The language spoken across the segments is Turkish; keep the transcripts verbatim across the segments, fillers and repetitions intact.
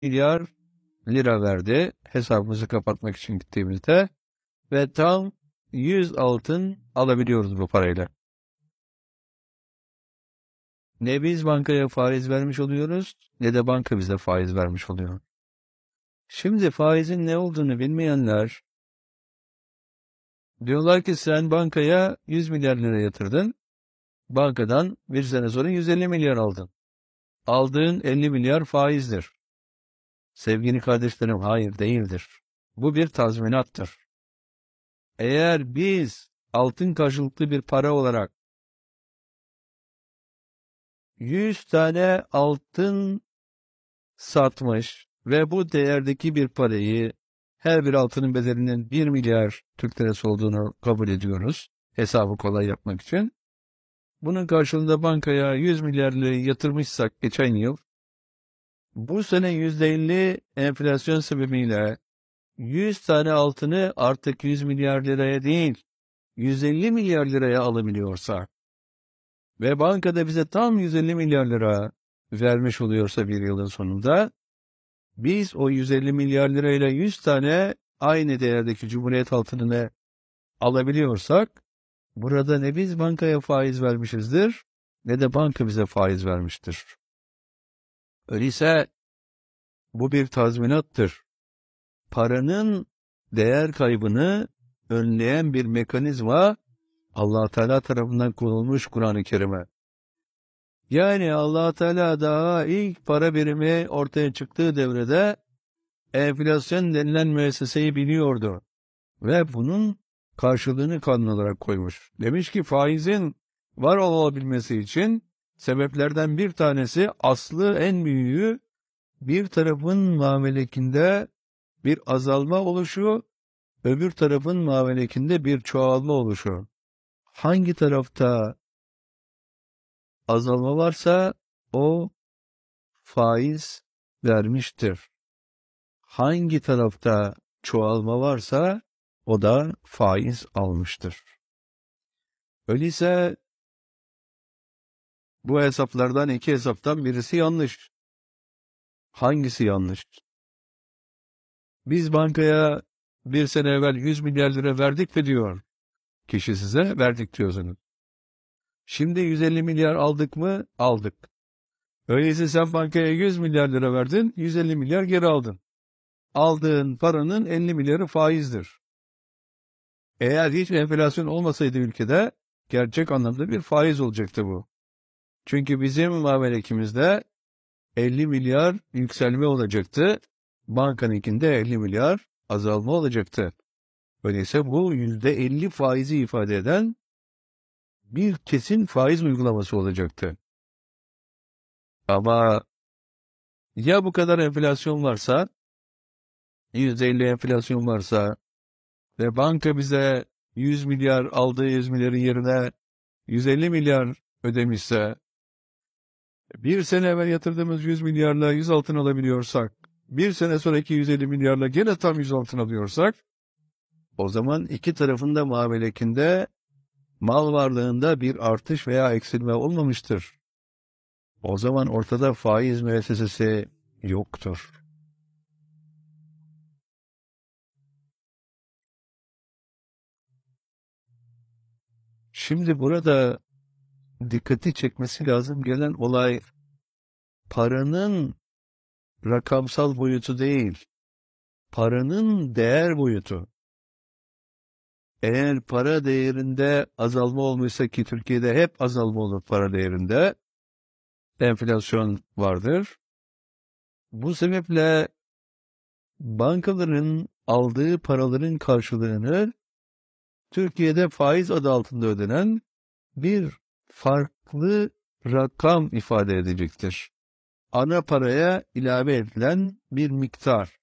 milyar lira verdi hesabımızı kapatmak için gittiğimizde ve tam yüz altın alabiliyoruz bu parayla. Ne biz bankaya faiz vermiş oluyoruz ne de banka bize faiz vermiş oluyor. Şimdi faizin ne olduğunu bilmeyenler diyorlar ki sen bankaya yüz milyar lira yatırdın, bankadan bir sene sonra yüz elli milyar aldın. Aldığın elli milyar faizdir. Sevgili kardeşlerim, hayır değildir. Bu bir tazminattır. Eğer biz altın karşılıklı bir para olarak yüz tane altın satmış ve bu değerdeki bir parayı, her bir altının bedelinin bir milyar Türk lirası olduğunu kabul ediyoruz, hesabı kolay yapmak için. Bunun karşılığında bankaya yüz milyar lirayı yatırmışsak geçen yıl, bu sene yüzde elli enflasyon sebebiyle yüz tane altını artık yüz milyar liraya değil, yüz elli milyar liraya alabiliyorsa ve bankada bize tam yüz elli milyar lira vermiş oluyorsa bir yılın sonunda, biz o yüz elli milyar lirayla yüz tane aynı değerdeki Cumhuriyet altınını alabiliyorsak, burada ne biz bankaya faiz vermişizdir ne de banka bize faiz vermiştir. Öyleyse bu bir tazminattır. Paranın değer kaybını önleyen bir mekanizma Allah Teala tarafından kurulmuş Kur'an-ı Kerim'e. Yani Allah Teala daha ilk para birimi ortaya çıktığı devrede enflasyon denilen müesseseyi biliyordu ve bunun karşılığını kanun olarak koymuş. Demiş ki faizin var olabilmesi için sebeplerden bir tanesi, aslı en büyüğü, bir tarafın muamelekinde bir azalma oluşu, öbür tarafın muamelekinde bir çoğalma oluşu. Hangi tarafta azalma varsa o faiz vermiştir. Hangi tarafta çoğalma varsa o da faiz almıştır. Öyleyse bu hesaplardan iki hesaptan birisi yanlış. Hangisi yanlış? Biz bankaya bir sene evvel yüz milyar lira verdik mi diyor kişi size, verdik diyorsunuz. Şimdi yüz elli milyar aldık mı? Aldık. Öyleyse sen bankaya yüz milyar lira verdin, yüz elli milyar geri aldın. Aldığın paranın elli milyarı faizdir. Eğer hiç enflasyon olmasaydı ülkede, gerçek anlamda bir faiz olacaktı bu. Çünkü bizim muamelekimizde elli milyar yükselme olacaktı, bankanınkinde elli milyar azalma olacaktı. Öyleyse bu yüzde elli faizi ifade eden bir kesin faiz uygulaması olacaktı. Ama ya bu kadar enflasyon varsa, yüzde elli enflasyon varsa ve banka bize yüz milyar aldığı yüz milyarın yerine yüz elli milyar ödemişse, bir sene evvel yatırdığımız yüz milyarla yüz altın alabiliyorsak, bir sene sonraki yüz elli milyarla gene tam yüz altın alıyorsak, o zaman iki tarafın da muamelekinde, mal varlığında bir artış veya eksilme olmamıştır. O zaman ortada faiz müessesesi yoktur. Şimdi burada dikkati çekmesi lazım gelen olay, paranın rakamsal boyutu değil, paranın değer boyutu. Eğer para değerinde azalma olmuşsa, ki Türkiye'de hep azalma olur para değerinde, enflasyon vardır. Bu sebeple bankaların aldığı paraların karşılığını Türkiye'de faiz adı altında ödenen bir farklı rakam ifade edecektir. Ana paraya ilave edilen bir miktar.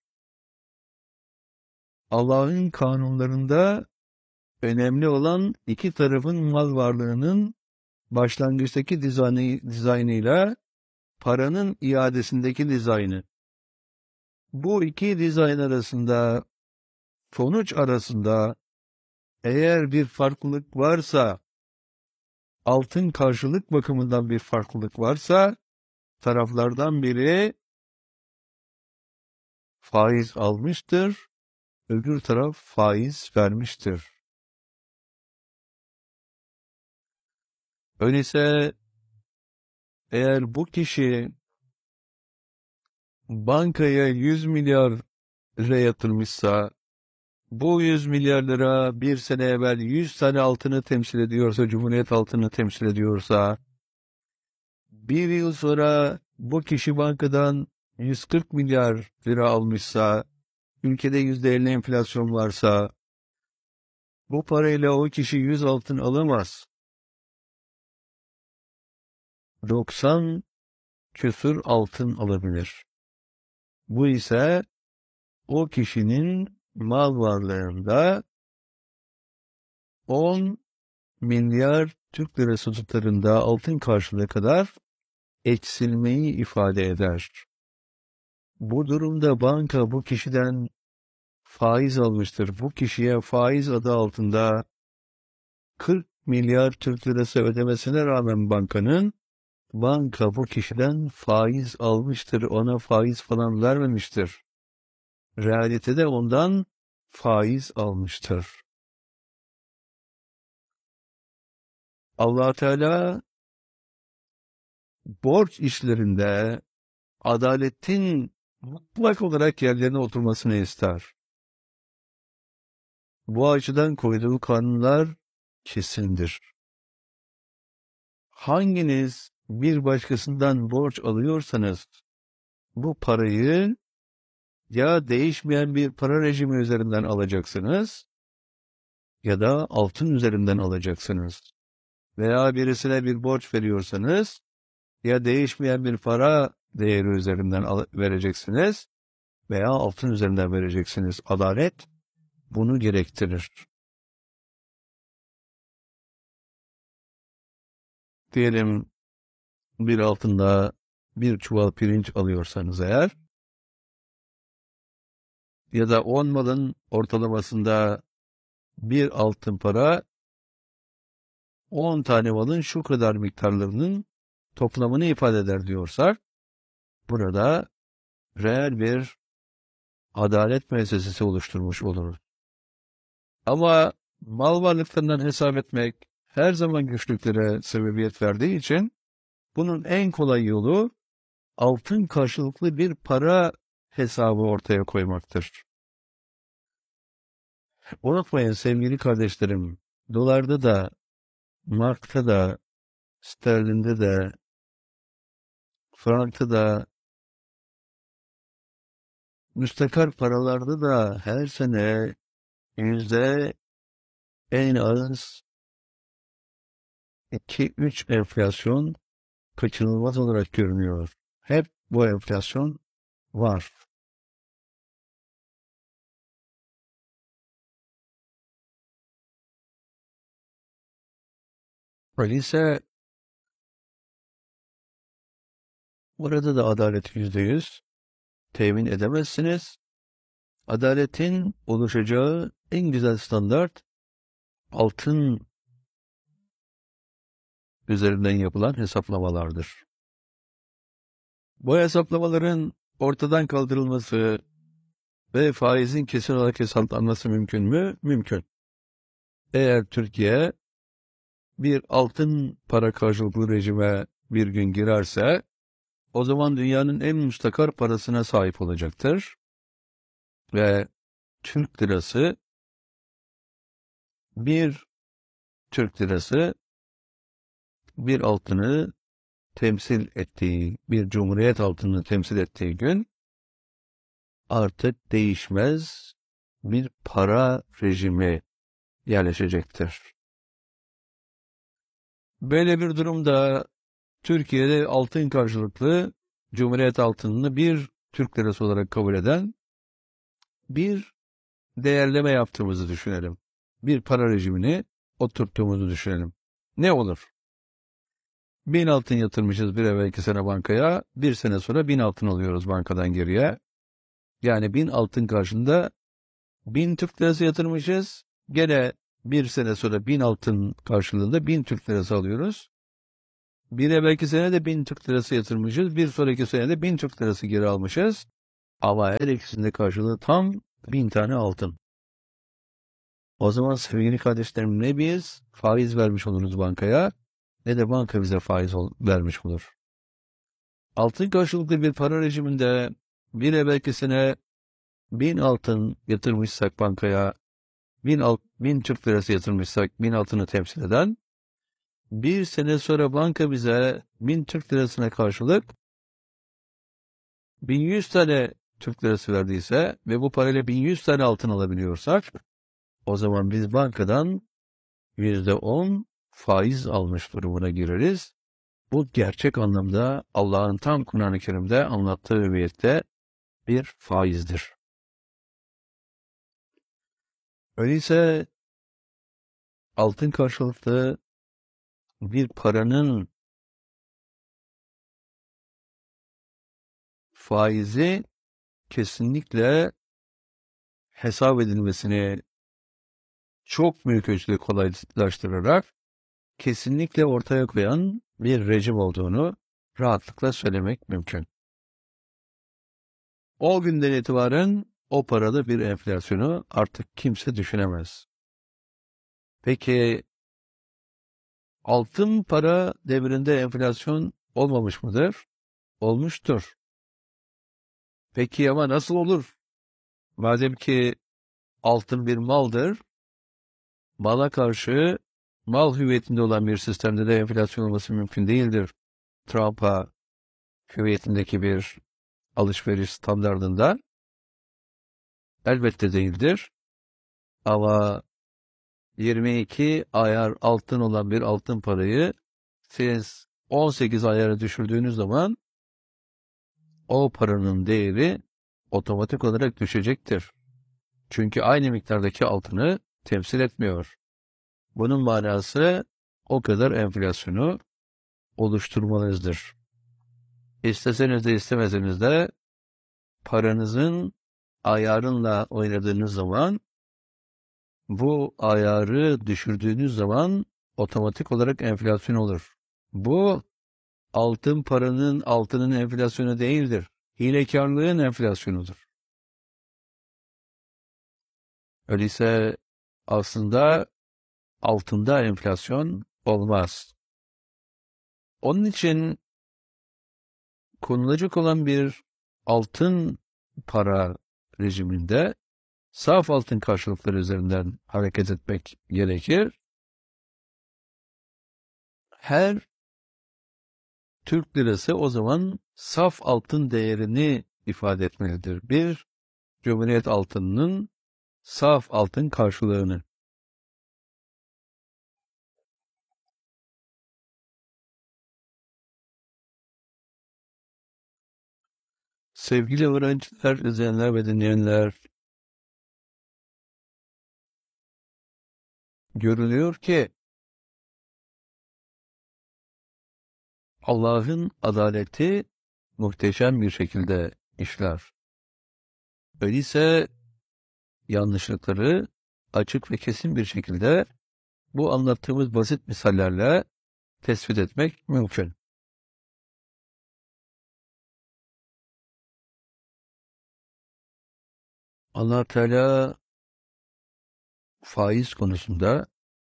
Allah'ın kanunlarında önemli olan iki tarafın mal varlığının başlangıçtaki dizaynı, dizaynıyla paranın iadesindeki dizaynı. Bu iki dizayn arasında, sonuç arasında eğer bir farklılık varsa, altın karşılık bakımından bir farklılık varsa, taraflardan biri faiz almıştır, öbür taraf faiz vermiştir. Öyleyse eğer bu kişi bankaya yüz milyar lira yatırmışsa, bu yüz milyar lira bir sene evvel yüz tane altını temsil ediyorsa, Cumhuriyet altını temsil ediyorsa, bir yıl sonra bu kişi bankadan yüz kırk milyar lira almışsa, ülkede yüzde elli enflasyon varsa, bu parayla o kişi yüz altın alamaz. doksan küsur altın alabilir. Bu ise o kişinin mal varlığında on milyar Türk lirası tutarında altın karşılığı kadar eksilmeyi ifade eder. Bu durumda banka bu kişiden faiz almıştır. Bu kişiye faiz adı altında kırk milyar Türk lirası ödemesine rağmen bankanın, banka bu kişiden faiz almıştır, ona faiz falan vermemiştir. Realitede ondan faiz almıştır. Allah Teala borç işlerinde adaletin mutlak olarak yerlerine oturmasını ister. Bu açıdan koyduğu kanunlar kesindir. Hanginiz bir başkasından borç alıyorsanız, bu parayı ya değişmeyen bir para rejimi üzerinden alacaksınız ya da altın üzerinden alacaksınız. Veya birisine bir borç veriyorsanız ya değişmeyen bir para değeri üzerinden vereceksiniz veya altın üzerinden vereceksiniz. Adalet bunu gerektirir. Diyelim bir altında bir çuval pirinç alıyorsanız eğer, ya da on malın ortalamasında bir altın para, on tane malın şu kadar miktarlarının toplamını ifade eder diyorsak, burada reel bir adalet müessesesi oluşturmuş oluruz. Ama mal varlıklarından hesap etmek her zaman güçlüklere sebebiyet verdiği için, bunun en kolay yolu altın karşılıklı bir para hesabı ortaya koymaktır. Unutmayın sevgili kardeşlerim, dolarda da, markta da, sterlinde de, frankta da, müstakar paralarda da her sene yüzde en az iki üç enflasyon kaçınılmaz olarak görünüyor. Hep bu enflasyon var. Öyleyse burada da adaleti yüzde yüz temin edemezsiniz. Adaletin oluşacağı en güzel standart, altın üzerinden yapılan hesaplamalardır. Bu hesaplamaların ortadan kaldırılması ve faizin kesin olarak hesaplanması mümkün mü? Mümkün. Eğer Türkiye bir altın para karşılıklı rejime bir gün girerse, o zaman dünyanın en müstakar parasına sahip olacaktır. Ve Türk lirası, bir Türk lirası bir altını temsil ettiği, bir cumhuriyet altını temsil ettiği gün artık değişmez bir para rejimi yerleşecektir. Böyle bir durumda Türkiye'de altın karşılıklı cumhuriyet altınını bir Türk lirası olarak kabul eden bir değerleme yaptığımızı düşünelim. Bir para rejimini oturttuğumuzu düşünelim. Ne olur? Bin altın yatırmışız bir evvelki sene bankaya, bir sene sonra bin altın alıyoruz bankadan geriye. Yani bin altın karşında bin Türk lirası yatırmışız, gene bir sene sonra bin altın karşılığında bin Türk lirası alıyoruz. Bir evvelki sene de bin Türk lirası yatırmışız, bir sonraki sene de bin Türk lirası geri almışız. Ama her ikisinde karşılığı tam bin tane altın. O zaman sevgili kardeşlerim, ne biz faiz vermiş oluruz bankaya, ne de banka bize faiz ol- vermiş olur. Altın karşılıklı bir para rejiminde bir evvelki sene bin altın yatırmışsak bankaya, bin, alt, bin Türk lirası yatırmışsak bin altını temsil eden, bir sene sonra banka bize bin Türk lirasına karşılık bin yüz tane Türk lirası verdiyse ve bu parayla bin yüz tane altın alabiliyorsak, o zaman biz bankadan yüzde on faiz almış durumuna gireriz. Bu gerçek anlamda Allah'ın tam Kur'an-ı Kerim'de anlattığı hüviyette bir faizdir. Öyleyse altın karşılıklı bir paranın faizi kesinlikle hesap edilmesini çok büyük ölçüde kolaylaştırarak kesinlikle ortaya koyan bir rejim olduğunu rahatlıkla söylemek mümkün. O günden itibaren o parada bir enflasyonu artık kimse düşünemez. Peki altın para devrinde enflasyon olmamış mıdır? Olmuştur. Peki ama nasıl olur? Madem ki altın bir maldır, mala karşı mal hüviyetinde olan bir sistemde de enflasyon olması mümkün değildir. Trump'a hüviyetindeki bir alışveriş standardında elbette değildir. Ama yirmi iki ayar altın olan bir altın parayı siz on sekiz ayara düşürdüğünüz zaman o paranın değeri otomatik olarak düşecektir. Çünkü aynı miktardaki altını temsil etmiyor. Bunun manası o kadar enflasyonu oluşturmanızdır. İsteseniz de istemeseniz de paranızın ayarınla oynadığınız zaman, bu ayarı düşürdüğünüz zaman otomatik olarak enflasyon olur. Bu altın paranın, altının enflasyonu değildir. Hilekarlığın enflasyonudur. Öyleyse aslında altında enflasyon olmaz. Onun için konulacak olan bir altın para rejiminde saf altın karşılıkları üzerinden hareket etmek gerekir. Her Türk lirası o zaman saf altın değerini ifade etmelidir. Bir Cumhuriyet altınının saf altın karşılığını. Sevgili öğrenciler, izleyenler ve dinleyenler, görülüyor ki Allah'ın adaleti muhteşem bir şekilde işler. Öyleyse yanlışlıkları açık ve kesin bir şekilde bu anlattığımız basit misallerle tespit etmek mümkün. Allah Teala faiz konusunda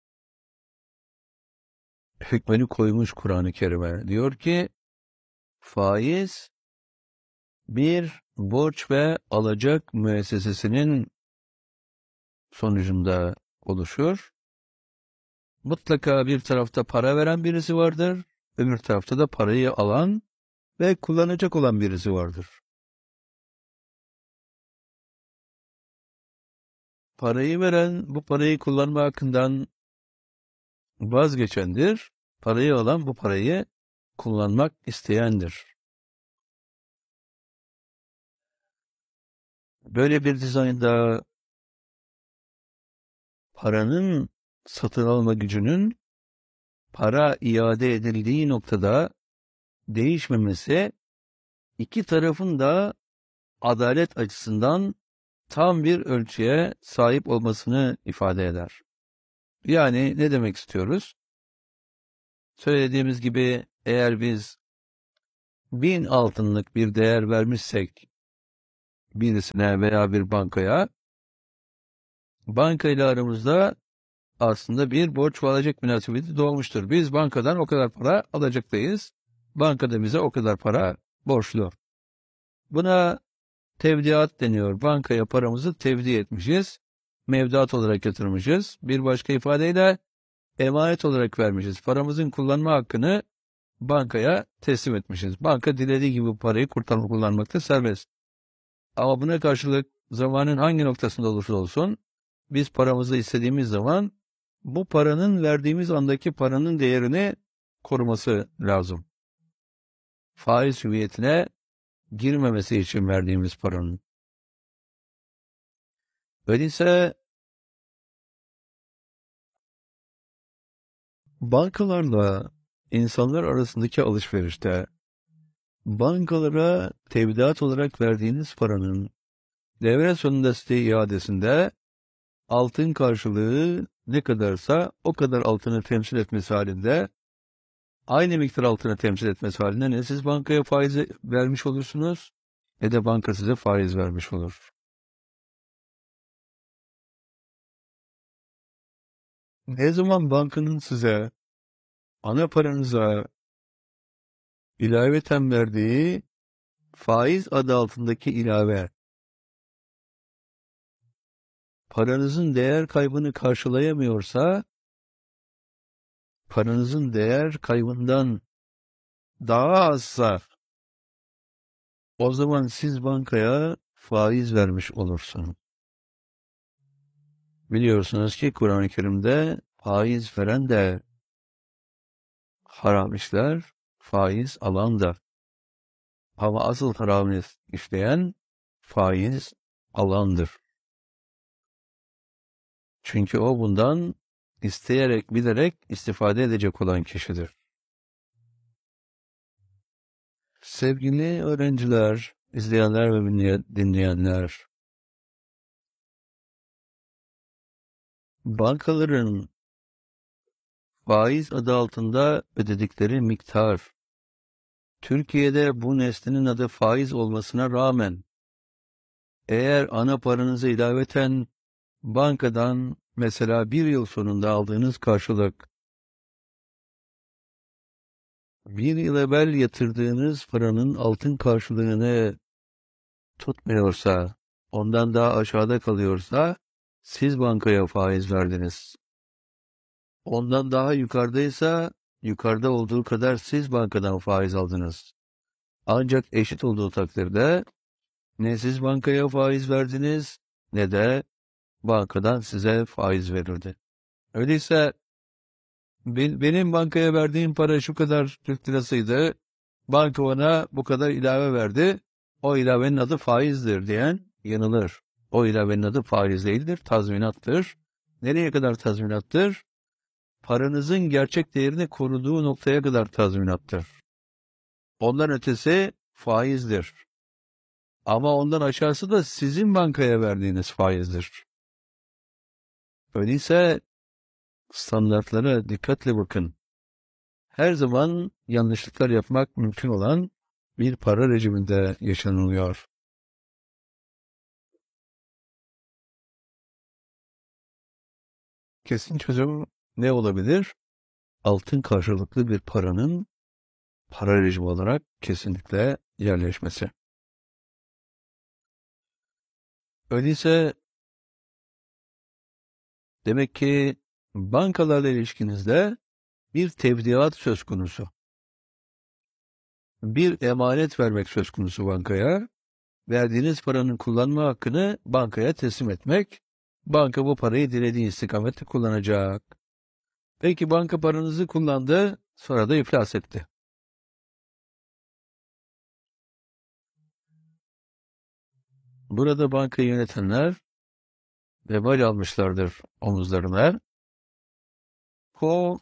hükmünü koymuş Kur'an-ı Kerim'e. Diyor ki faiz bir borç ve alacak müessesesinin sonucunda oluşur. Mutlaka bir tarafta para veren birisi vardır, öbür tarafta da parayı alan ve kullanacak olan birisi vardır. Parayı veren bu parayı kullanma hakkından vazgeçendir, parayı alan bu parayı kullanmak isteyendir. Böyle bir dizaynda paranın satın alma gücünün para iade edildiği noktada değişmemesi, iki tarafın da adalet açısından tam bir ölçüye sahip olmasını ifade eder. Yani ne demek istiyoruz? Söylediğimiz gibi eğer biz bin altınlık bir değer vermişsek birisine veya bir bankaya. Banka ile aramızda aslında bir borç ve alacak münasebeti doğmuştur. Biz bankadan o kadar para alacaktayız. Banka da bize o kadar para borçlu. Buna tevdiat deniyor. Bankaya paramızı tevdi etmişiz. Mevduat olarak yatırmışız. Bir başka ifadeyle emanet olarak vermişiz. Paramızın kullanma hakkını bankaya teslim etmişiz. Banka dilediği gibi parayı kurtarma kullanmakta serbest. Ama buna karşılık zamanın hangi noktasında olursa olsun biz paramızı istediğimiz zaman bu paranın verdiğimiz andaki paranın değerini koruması lazım. Faiz hüviyetine girmemesi için verdiğimiz paranın. Öyleyse bankalarla insanlar arasındaki alışverişte bankalara tevdiat olarak verdiğiniz paranın devre sonunda size iadesinde altın karşılığı ne kadarsa o kadar altını temsil etmesi halinde aynı miktar altını temsil etmesi halinde ne siz bankaya faiz vermiş olursunuz ne de banka size faiz vermiş olur. Ne zaman bankanın size ana paranıza ilaveten verdiği faiz adı altındaki ilave paranızın değer kaybını karşılayamıyorsa paranızın değer kaybından daha azsa o zaman siz bankaya faiz vermiş olursunuz. Biliyorsunuz ki Kur'an-ı Kerim'de faiz veren de haram işler, faiz alan da. Ama asıl haram işleyen faiz alandır. Çünkü o bundan isteyerek, bilerek istifade edecek olan kişidir. Sevgili öğrenciler, izleyenler ve dinleyenler, bankaların faiz adı altında ödedikleri miktar, Türkiye'de bu nesnenin adı faiz olmasına rağmen, eğer ana paranızı ilaveten bankadan mesela bir yıl sonunda aldığınız karşılık, bir yıl evvel yatırdığınız paranın altın karşılığını tutmuyorsa, ondan daha aşağıda kalıyorsa, siz bankaya faiz verdiniz. Ondan daha yukarıdaysa, yukarıda olduğu kadar siz bankadan faiz aldınız. Ancak eşit olduğu takdirde, ne siz bankaya faiz verdiniz, ne de bankadan size faiz verildi. Öyleyse, benim bankaya verdiğim para şu kadar Türk lirasıydı, banka bana bu kadar ilave verdi, o ilavenin adı faizdir diyen yanılır. O ilavenin adı faiz değildir, tazminattır. Nereye kadar tazminattır? Paranızın gerçek değerini koruduğu noktaya kadar tazminattır. Ondan ötesi faizdir. Ama ondan aşağısı da sizin bankaya verdiğiniz faizdir. Öyleyse standartlara dikkatle bakın. Her zaman yanlışlıklar yapmak mümkün olan bir para rejiminde yaşanılıyor. Kesin çözüm ne olabilir? Altın karşılıklı bir paranın para rejimi olarak kesinlikle yerleşmesi. Öyleyse demek ki bankalarla ilişkinizde bir tevdiat söz konusu. Bir emanet vermek söz konusu bankaya. Verdiğiniz paranın kullanma hakkını bankaya teslim etmek. Banka bu parayı dilediği istikamette kullanacak. Peki banka paranızı kullandı, sonra da iflas etti. Burada bankayı yönetenler vebal almışlardır omuzlarına. O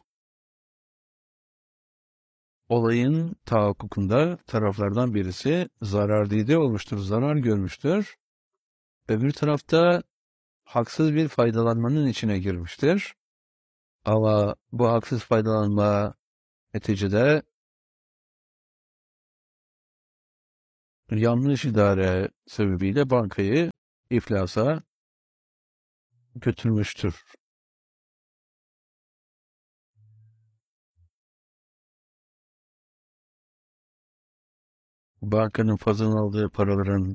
olayın tahakkukunda taraflardan birisi zarardide olmuştur, zarar görmüştür. Öbür tarafta haksız bir faydalanmanın içine girmiştir. Ama bu haksız faydalanma neticede yanlış idare sebebiyle bankayı iflasa götürmüştür. Bankanın fazla aldığı paraların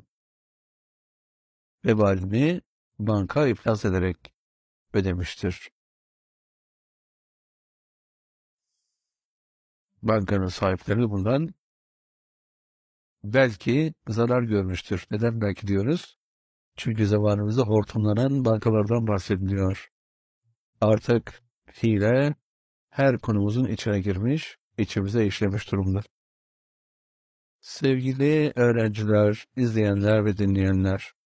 vebalini banka iflas ederek ödemiştir. Bankanın sahipleri bundan belki zarar görmüştür. Neden belki diyoruz? Çünkü zamanımızda hortumlanan bankalardan bahsediliyor. Artık hile her konumuzun içine girmiş, içimize işlemiş durumda. Sevgili öğrenciler, izleyenler ve dinleyenler,